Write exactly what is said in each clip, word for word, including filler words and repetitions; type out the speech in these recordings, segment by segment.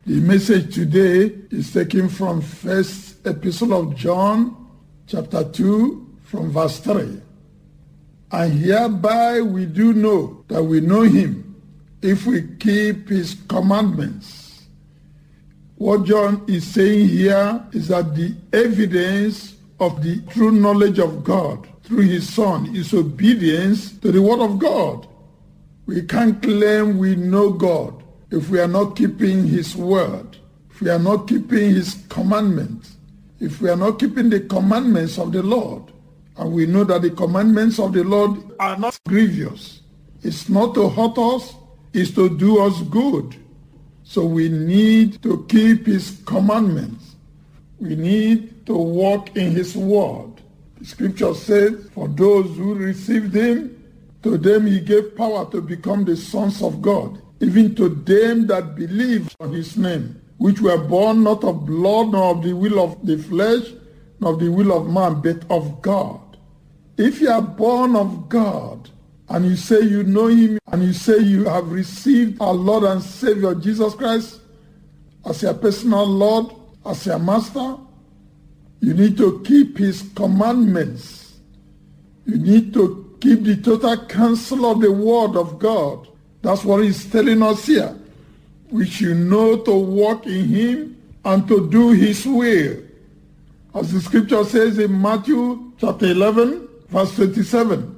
The message today is taken from First Epistle of John, chapter two, from verse three. And hereby we do know that we know him, if we keep his commandments. What John is saying here is that the evidence of the true knowledge of God through his Son is obedience to the word of God. We can't claim we know God if we are not keeping his word, if we are not keeping his commandments, if we are not keeping the commandments of the Lord. And we know that the commandments of the Lord are not grievous. It's not to hurt us, it's to do us good. So we need to keep his commandments. We need to walk in his word. The scripture says, for those who received him, to them he gave power to become the sons of God, even to them that believe on his name, which were born not of blood, nor of the will of the flesh, nor of the will of man, but of God. If you are born of God, and you say you know him, and you say you have received our Lord and Savior Jesus Christ as your personal Lord, as your master, you need to keep his commandments. You need to keep the total counsel of the word of God. That's what he's telling us here. We should know to walk in him and to do his will. As the scripture says in Matthew chapter eleven, verse twenty-seven,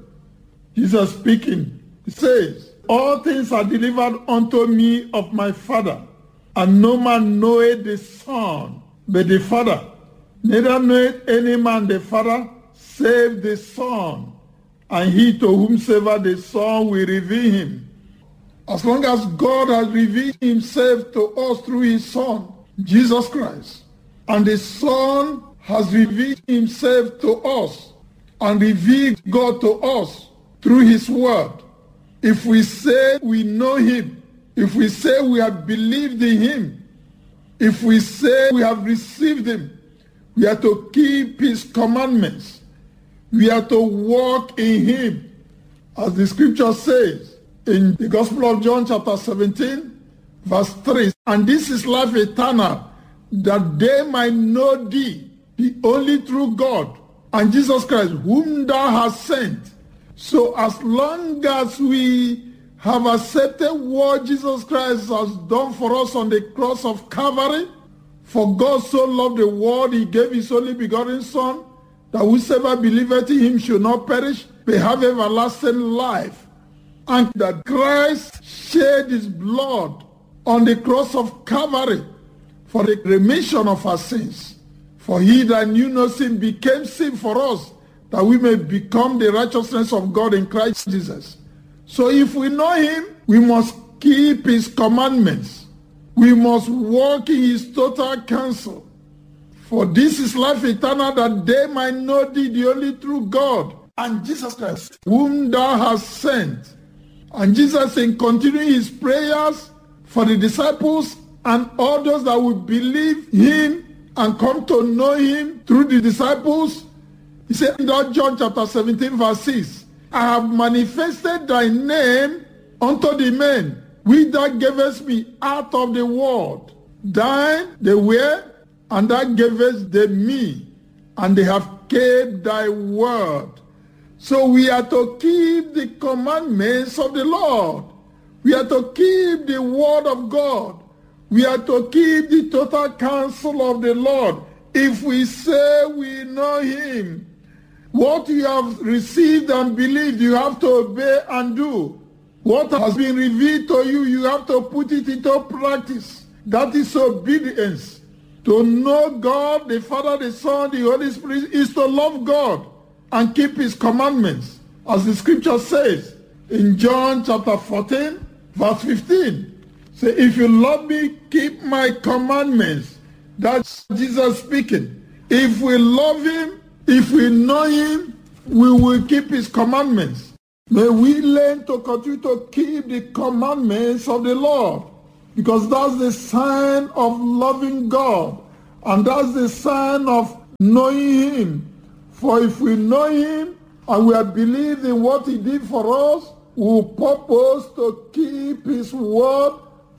Jesus speaking, he says, all things are delivered unto me of my Father, and no man knoweth the Son, but the Father. Neither knoweth any man the Father, save the Son, and he to whomsoever the Son will reveal him. As long as God has revealed himself to us through his Son, Jesus Christ, and the Son has revealed himself to us and revealed God to us through his word. If we say we know him, if we say we have believed in him, if we say we have received him, we are to keep his commandments. We are to walk in him. As the scripture says in the Gospel of John chapter seventeen, verse three, and this is life eternal, that they might know thee, the only true God, and Jesus Christ, whom thou hast sent. So as long as we have accepted what Jesus Christ has done for us on the cross of Calvary, for God so loved the world, he gave his only begotten Son, that whosoever believeth in him should not perish, but have everlasting life. And that Christ shed his blood on the cross of Calvary for the remission of our sins. For he that knew no sin became sin for us, that we may become the righteousness of God in Christ Jesus. So if we know him, we must keep his commandments. We must walk in his total counsel. For this is life eternal, that they might know thee, the only true God, and Jesus Christ, whom thou hast sent. And Jesus, in continuing his prayers for the disciples and others that will believe him and come to know him through the disciples, he said in John chapter seventeen, verse six, I have manifested thy name unto the men which thou gavest me out of the world. Thine they were, and thou gavest them me, and they have kept thy word. So we are to keep the commandments of the Lord. We are to keep the word of God. We are to keep the total counsel of the Lord. If we say we know him, what you have received and believed, you have to obey and do. What has been revealed to you, you have to put it into practice. That is obedience. To know God, the Father, the Son, the Holy Spirit, is to love God and keep his commandments. As the scripture says in John chapter fourteen, verse fifteen. Say, if you love me, keep my commandments. That's Jesus speaking. If we love him, if we know him, we will keep his commandments. May we learn to continue to keep the commandments of the Lord, because that's the sign of loving God, and that's the sign of knowing him. For if we know him and we have believed in what he did for us, we will purpose to keep his word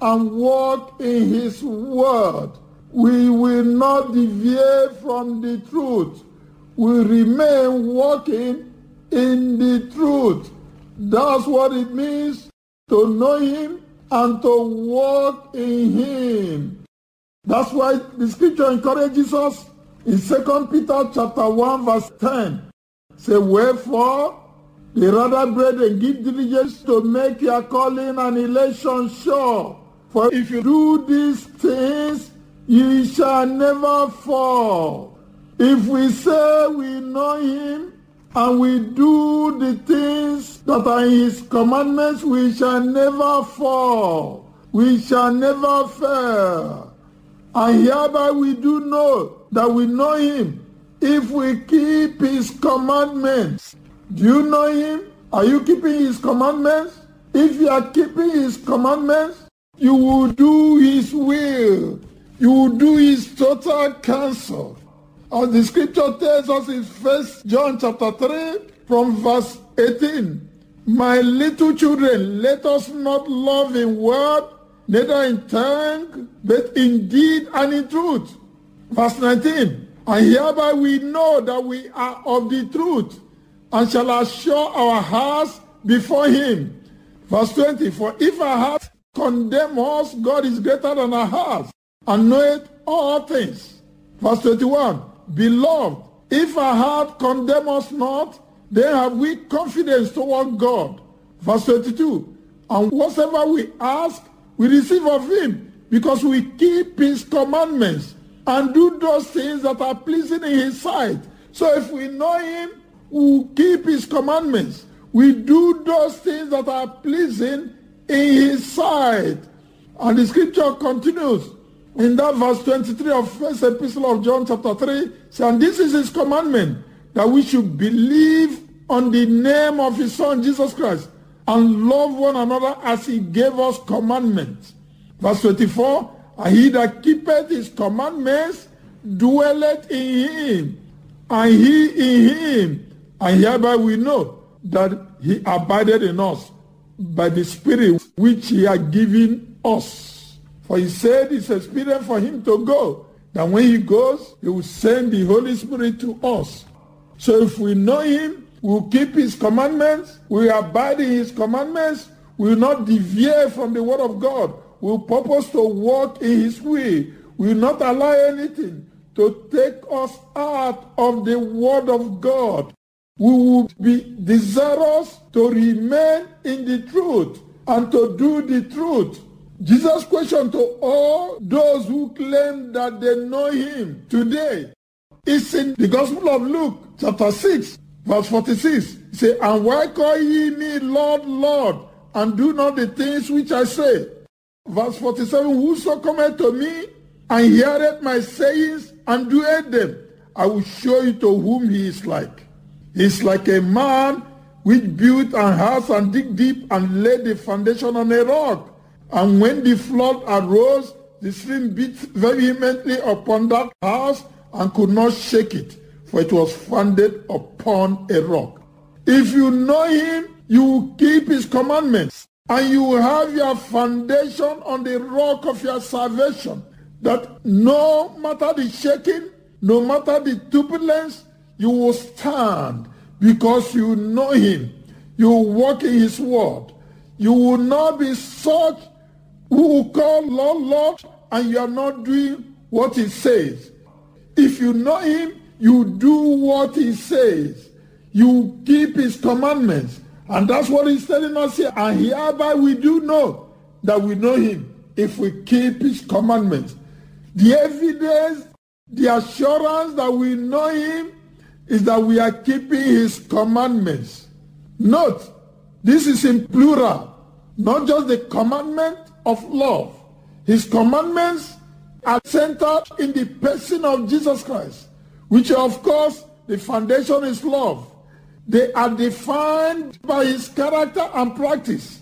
and walk in his word. We will not deviate from the truth. We remain walking in the truth. That's what it means to know him and to walk in him. That's why the scripture encourages us in Second Peter chapter one verse ten. Say, wherefore, the rather, brethren, give diligence to make your calling and election sure. For if you do these things, ye shall never fall. If we say we know him and we do the things that are in his commandments, we shall never fall. We shall never fail. And hereby we do know that we know him if we keep his commandments. Do you know him? Are you keeping his commandments? If you are keeping his commandments, you will do his will. You will do his total counsel. As the scripture tells us in First John chapter three from verse eighteen, my little children, let us not love in word, neither in tongue, but in deed and in truth. Verse nineteen, and hereby we know that we are of the truth, and shall assure our hearts before him. Verse twenty, for if our hearts condemn us, God is greater than our hearts, and knoweth all things. Verse twenty-one, beloved, if our heart condemn us not, then have we confidence toward God. Verse twenty-two, and whatsoever we ask, we receive of him, because we keep his commandments, and do those things that are pleasing in his sight. So if we know him, we keep his commandments. We do those things that are pleasing in his sight. And the scripture continues in that verse twenty-three of First Epistle of John chapter three. And this is his commandment, that we should believe on the name of his Son Jesus Christ, and love one another as he gave us commandments. Verse twenty-four, and he that keepeth his commandments dwelleth in him, and he in him. And hereby we know that he abided in us by the Spirit which he had given us. For he said it's expedient for him to go, that when he goes, he will send the Holy Spirit to us. So if we know him, we will keep his commandments, we will abide in his commandments, we will not deviate from the word of God. We will purpose to walk in his way. We will not allow anything to take us out of the word of God. We will be desirous to remain in the truth and to do the truth. Jesus' question to all those who claim that they know him today is in the Gospel of Luke, chapter six, verse forty-six. He said, and why call ye me Lord, Lord, and do not the things which I say? Verse forty-seven, whoso cometh to me and heareth my sayings and doeth them, I will show you to whom he is like. He is like a man which built an house and dig deep and laid the foundation on a rock. And when the flood arose, the stream beat vehemently upon that house and could not shake it, for it was founded upon a rock. If you know him, you will keep his commandments, and you will have your foundation on the rock of your salvation, that no matter the shaking, no matter the turbulence, you will stand because you know him. You will walk in his word. You will not be such who will call Lord, Lord, and you are not doing what he says. If you know him, you do what he says. You keep his commandments. And that's what he's telling us here. And hereby we do know that we know him if we keep his commandments. The evidence, the assurance that we know him is that we are keeping his commandments. Note, this is in plural, not just the commandment of love. His commandments are centered in the person of Jesus Christ, which of course the foundation is love. They are defined by his character and practice.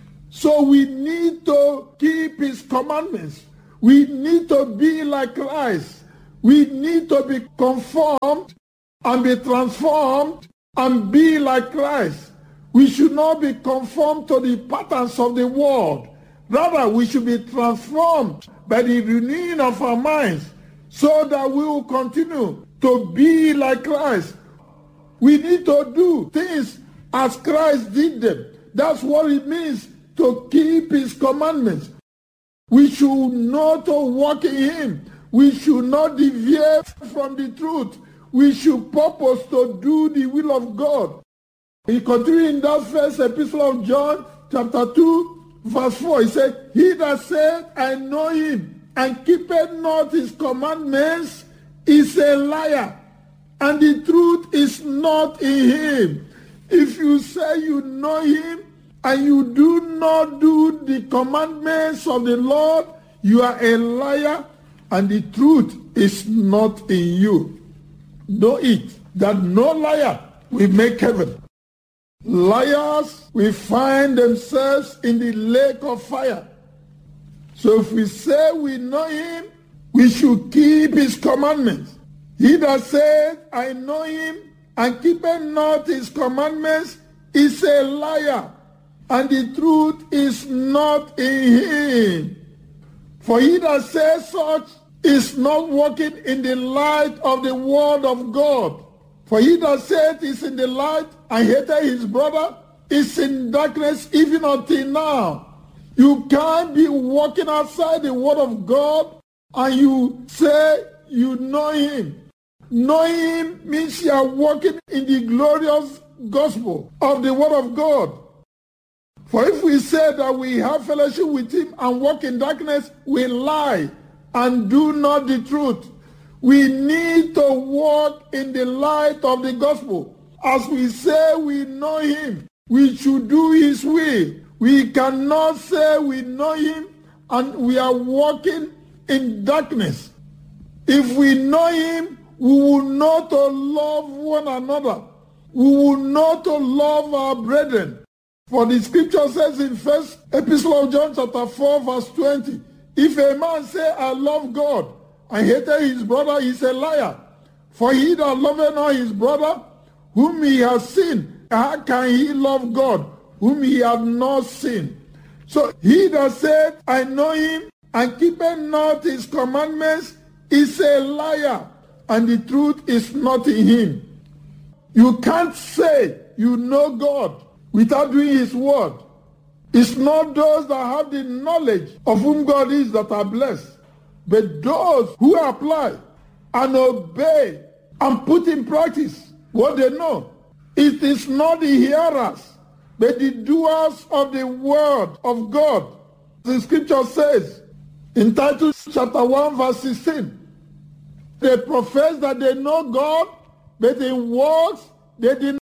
So we need to keep his commandments. We need to be like Christ. We need to be conformed and be transformed and be like Christ. We should not be conformed to the patterns of the world, Rather, we should be transformed by the renewing of our minds so that we will continue to be like Christ. We need to do things as Christ did them. That's what it means to keep his commandments. We should not walk in him. We should not deviate from the truth. We should purpose to do the will of God. He continued in that first epistle of John, chapter two, verse four. He said, he that said, I know him, and keepeth not his commandments, is a liar, and the truth is not in him. If you say you know him, and you do not do the commandments of the Lord, you are a liar, and the truth is not in you. Know it, that no liar will make heaven. Liars will find themselves in the lake of fire. So if we say we know him, we should keep his commandments. He that said, I know him, and keepeth not his commandments, is a liar, and the truth is not in him. For he that says such is not walking in the light of the word of God. For he that said is in the light and hated his brother is in darkness even until now. You can't be walking outside the word of God and you say you know him. Knowing him means you are walking in the glorious gospel of the word of God. For if we say that we have fellowship with him and walk in darkness, we lie and do not the truth. We need to walk in the light of the gospel. As we say we know him, we should do his will. We cannot say we know him and we are walking in darkness. If we know him, we will know to love one another. We will know to love our brethren. For the scripture says in first epistle of John chapter four verse twenty, if a man say, I love God, and hated his brother, he is a liar. For he that loveth not his brother, whom he has seen, how can he love God, whom he hath not seen? So he that said, I know him, and keepeth not his commandments, is a liar, and the truth is not in him. You can't say you know God without doing his word. It's not those that have the knowledge of whom God is that are blessed, but those who apply and obey and put in practice what they know. It is not the hearers, but the doers of the word of God. The scripture says in Titus chapter one verse sixteen, they profess that they know God, but in works they deny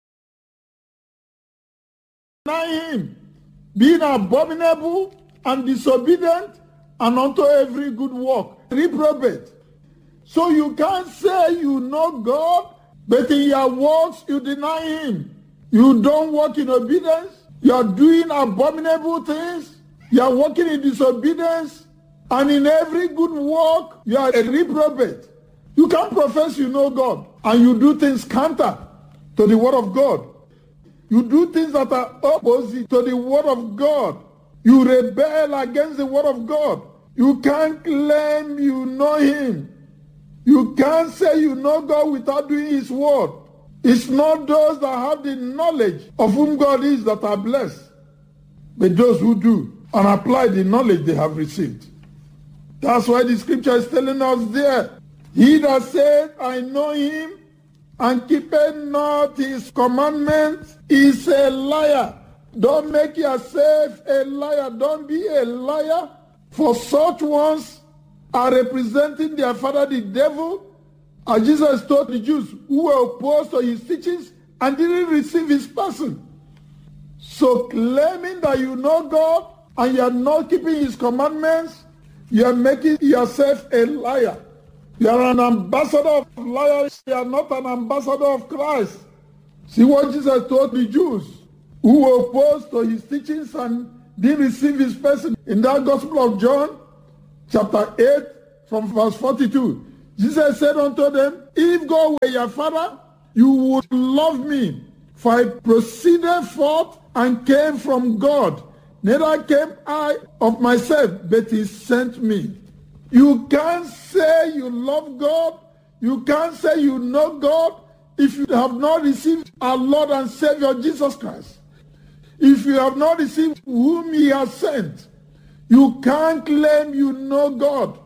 him, being abominable and disobedient, and unto every good work reprobate. So you can't say you know God, but in your works you deny him. You don't walk in obedience. You are doing abominable things. You are walking in disobedience. And in every good work, you are a reprobate. You can't profess you know God, and you do things counter to the word of God. You do things that are opposite to the word of God. You rebel against the word of God. You can't claim you know him. You can't say you know God without doing his word. It's not those that have the knowledge of whom God is that are blessed, but those who do and apply the knowledge they have received. That's why the scripture is telling us there, he that said, I know him, and keepeth not his commandments, is a liar. Don't make yourself a liar. Don't be a liar. For such ones are representing their father, the devil. As Jesus told the Jews who were opposed to his teachings and didn't receive his person. So claiming that you know God and you are not keeping his commandments, you are making yourself a liar. You are an ambassador of liars. You are not an ambassador of Christ. See what Jesus told the Jews who were opposed to his teachings and didn't receive his person. In that Gospel of John, chapter eight, from verse forty-two, Jesus said unto them, if God were your father, you would love me, for I proceeded forth and came from God. neither came I of myself, but he sent me. You can't say you love God, you can't say you know God, if you have not received our Lord and Savior Jesus Christ. If you have not received whom he has sent, you can't claim you know God.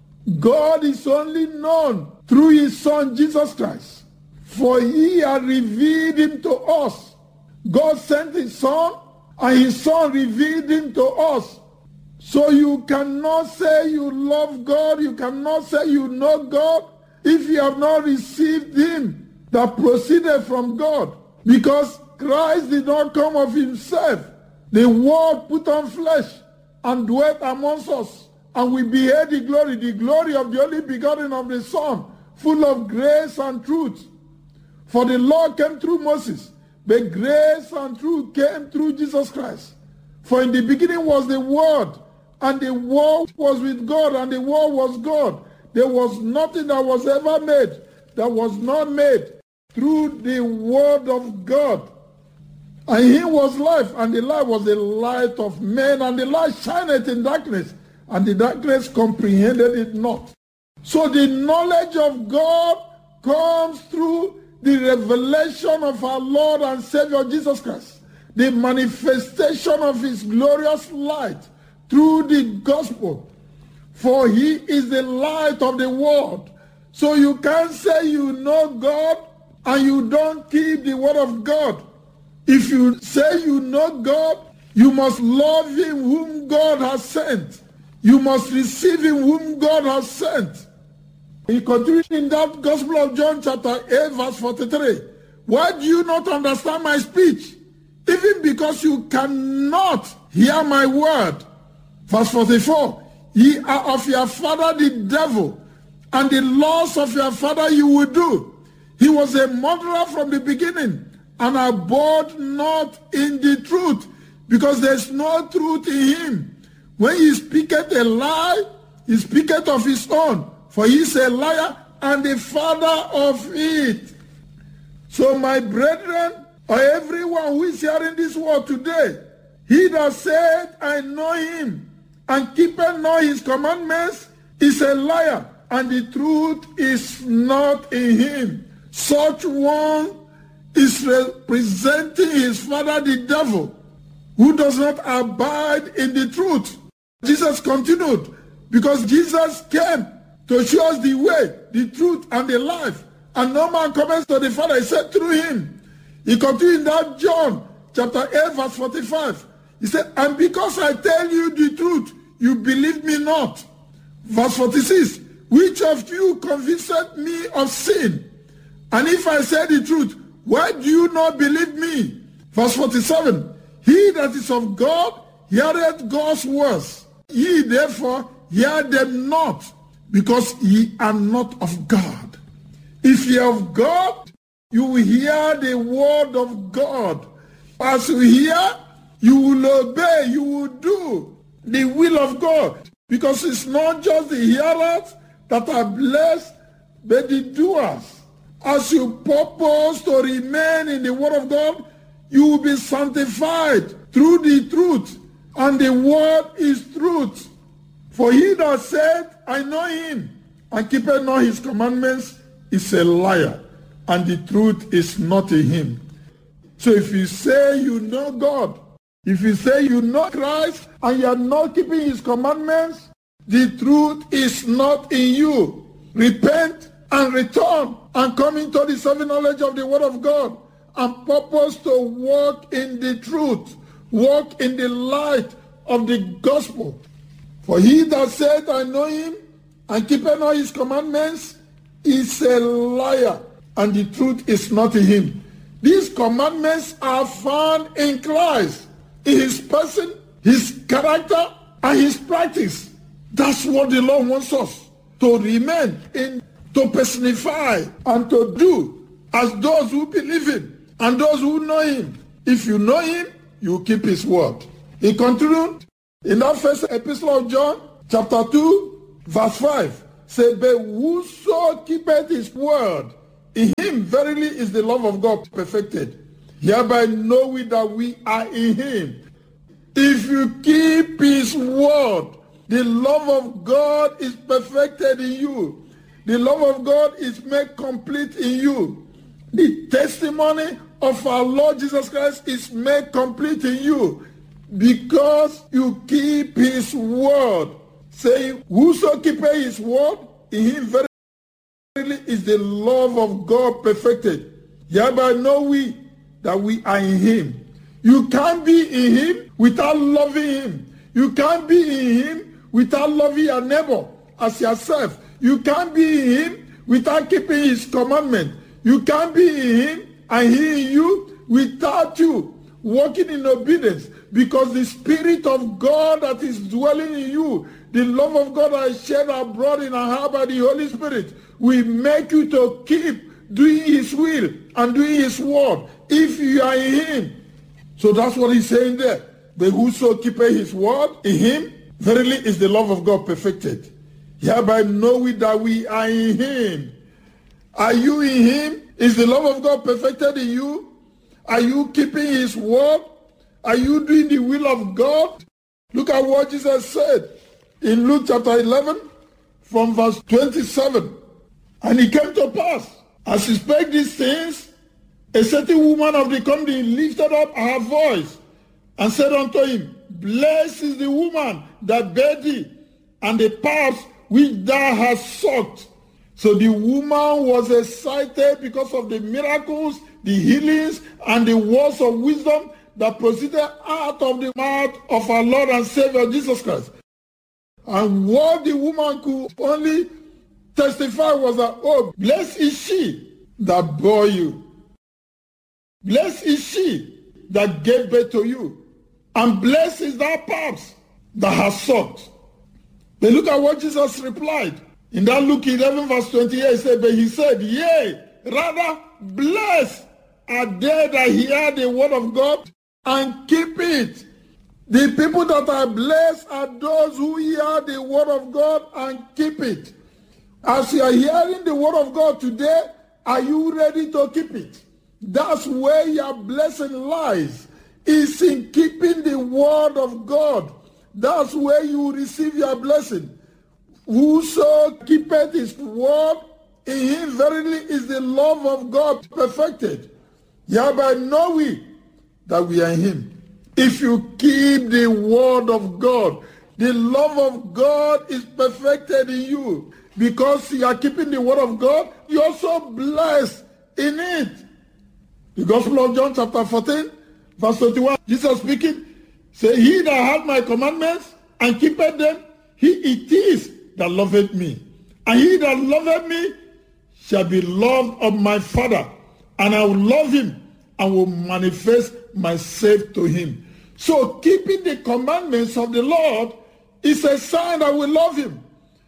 God is only known through his Son Jesus Christ, for he has revealed him to us. God sent his Son, and his Son revealed him to us. So you cannot say you love God, you cannot say you know God, if you have not received him that proceeded from God. Because Christ did not come of himself. The Word put on flesh and dwelt amongst us, and we beheld the glory, the glory of the only begotten of the Son, full of grace and truth. For the law came through Moses, but grace and truth came through Jesus Christ. For in the beginning was the Word, and the Word was with God, and the Word was God. There was nothing that was ever made that was not made through the Word of God. And he was life, and the life was the light of men, and the light shineth in darkness, and the darkness comprehended it not. So the knowledge of God comes through the revelation of our Lord and Savior Jesus Christ, the manifestation of his glorious light through the gospel. For he is the light of the world. So you can't say you know God and you don't keep the word of God. If you say you know God, you must love him whom God has sent. You must receive him whom God has sent. He continued in that Gospel of John chapter eight verse forty-three. Why do you not understand my speech? Even because you cannot hear my word. Verse forty-four. Ye are of your father the devil, and the laws of your father you will do. He was a murderer from the beginning, and abode not in the truth, because there is no truth in him. When he speaketh a lie, he speaketh of his own, for he is a liar and the father of it. So my brethren, or everyone who is hearing this word today, he that said, I know him, and keepeth not his commandments, is a liar, and the truth is not in him. Such one is representing his father the devil, who does not abide in the truth. Jesus continued, because Jesus came to show us the way, the truth, and the life. And no man comes to the Father except through him. He continued in that John chapter eight verse forty-five. He said, and because I tell you the truth, you believe me not. Verse forty-six, which of you convinced me of sin? And if I say the truth, why do you not believe me? Verse forty-seven, he that is of God heareth God's words. Ye therefore hear them not, because ye are not of God. If ye are of God, you will hear the word of God. As you hear, you will obey, you will do the will of God. Because it's not just the hearers that are blessed, but the doers. As you purpose to remain in the word of God, you will be sanctified through the truth. And the word is truth. For he that said, I know him, and keepeth not his commandments, is a liar, and the truth is not in him. So if you say you know God, if you say you know Christ, and you are not keeping his commandments, the truth is not in you. Repent and return, and come into the saving knowledge of the word of God, and purpose to walk in the truth, walk in the light of the gospel. For he that said, I know him, and keepeth not his commandments, is a liar, and the truth is not in him. These commandments are found in Christ, in his person, his character, and his practice. That's what the Lord wants us to remain in, to personify, and to do as those who believe him and those who know him. If you know him, you keep his word. He continued in that first epistle of John, chapter two, verse five. Say, but whoso keepeth his word, in him verily is the love of God perfected. Hereby know we that we are in him. If you keep his word, the love of God is perfected in you. The love of God is made complete in you. The testimony of our Lord Jesus Christ is made complete in you because you keep his word. Saying, whoso keepeth his word, in him verily is the love of God perfected. Hereby know we that we are in him. You can't be in him without loving him. You can't be in him without loving your neighbor as yourself. You can't be in him without keeping his commandment. You can't be in him and he in you without you walking in obedience, because the Spirit of God that is dwelling in you, the love of God that is shed abroad in our heart by the Holy Spirit, will make you to keep doing his will and doing his word if you are in him. So that's what he's saying there. But whoso keepeth his word, in him verily is the love of God perfected. Hereby know we that we are in him. Are you in him? Is the love of God perfected in you? Are you keeping his word? Are you doing the will of God? Look at what Jesus said in Luke chapter eleven from verse twenty-seven. And it came to pass, as he spake these things, a certain woman of the company lifted up her voice and said unto him, Blessed is the woman that bare thee, and the paps which thou hast sucked. So the woman was excited because of the miracles, the healings, and the words of wisdom that proceeded out of the mouth of our Lord and Savior Jesus Christ. And what the woman could only testify was that, oh, blessed is she that bore you. Blessed is she that gave birth to you. And blessed is that paps that has sucked. But look at what Jesus replied. In that Luke eleven verse twenty-eight, he said, but he said, yea, rather blessed are they that hear the word of God and keep it. The people that are blessed are those who hear the word of God and keep it. As you are hearing the word of God today, are you ready to keep it? That's where your blessing lies. It's in keeping the word of God. That's where you receive your blessing. Whoso keepeth his word, in him verily is the love of God perfected. Hereby know we that we are in him. If you keep the word of God, the love of God is perfected in you. Because you are keeping the word of God, you're also blessed in it. The Gospel of John chapter fourteen, verse twenty-one, Jesus speaking, say, he that hath my commandments and keepeth them, he it is that loveth me. And he that loveth me shall be loved of my Father, and I will love him and will manifest myself to him. So keeping the commandments of the Lord is a sign that we love him.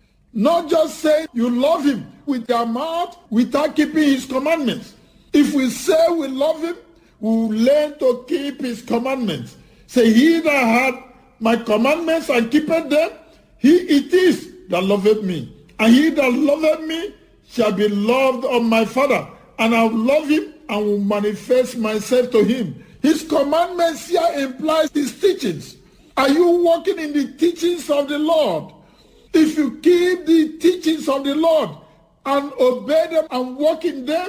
Not just saying you love him with your mouth without keeping his commandments. If we say we love him, we will learn to keep his commandments. Say, he that hath my commandments and keepeth them, he it is that loveth me. And he that loveth me shall be loved of my Father, and I will love him and will manifest myself to him. His commandments here implies his teachings. Are you walking in the teachings of the Lord? If you keep the teachings of the Lord and obey them and walk in them,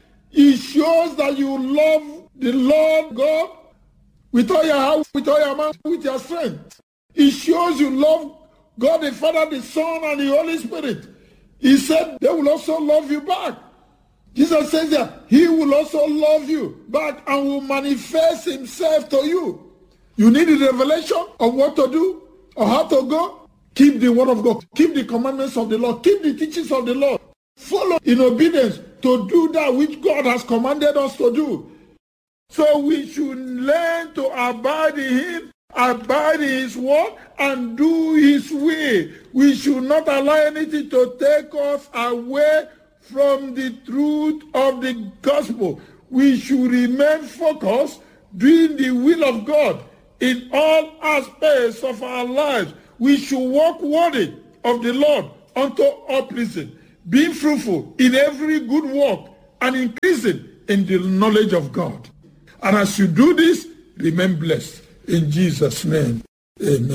it shows that you love the Lord God with all your heart, with all your mind, with your strength. It shows you love God the Father, the Son, and the Holy Spirit. He said they will also love you back. Jesus says that he will also love you back and will manifest himself to you. You need a revelation of what to do or how to go. Keep the word of God. Keep the commandments of the Lord. Keep the teachings of the Lord. Follow in obedience to do that which God has commanded us to do. So we should learn to abide in him, abide in his word, and do his way. We should not allow anything to take us away from the truth of the gospel. We should remain focused, doing the will of God in all aspects of our lives. We should walk worthy of the Lord unto all pleasing, being fruitful in every good work and increasing in the knowledge of God. And as you do this, remain blessed. In Jesus' name, amen.